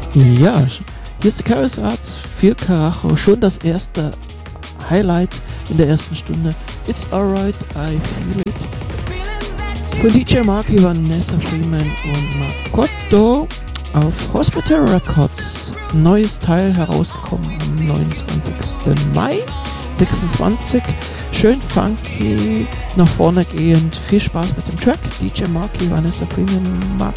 Ja, hier ist der Chaos Rats, viel Karacho, schon das erste Highlight in der ersten Stunde. It's alright, I feel it. Von DJ Marky, Vanessa Freeman und Makoto auf Hospital Records. Neues Teil herausgekommen am 29. Mai 26. Schön funky, nach vorne gehend. Viel Spaß mit dem Track. DJ Marky, Vanessa Freeman,